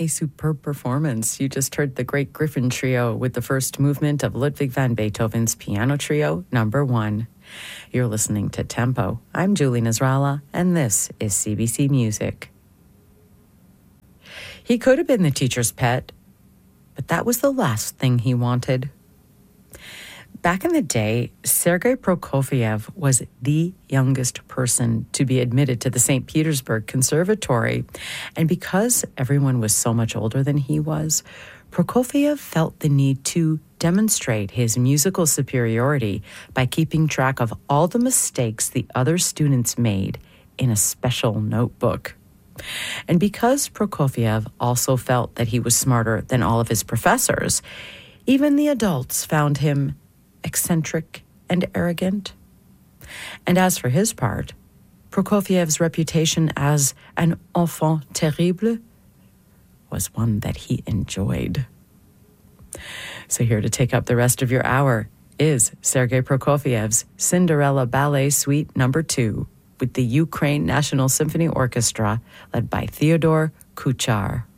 A superb performance. You just heard the Great Griffin Trio with the first movement of Ludwig van Beethoven's Piano Trio No. 1. You're listening to Tempo. I'm Julie Nasrallah, and this is CBC Music. He could have been the teacher's pet, but that was the last thing he wanted. Back in the day, Sergei Prokofiev was the youngest person to be admitted to the St. Petersburg Conservatory. And because everyone was so much older than he was, Prokofiev felt the need to demonstrate his musical superiority by keeping track of all the mistakes the other students made in a special notebook. And because Prokofiev also felt that he was smarter than all of his professors, even the adults found him eccentric and arrogant. And as for his part, Prokofiev's reputation as an enfant terrible was one that he enjoyed. So here to take up the rest of your hour is Sergei Prokofiev's Cinderella Ballet Suite No. 2 with the Ukraine National Symphony Orchestra led by Theodore Kuchar.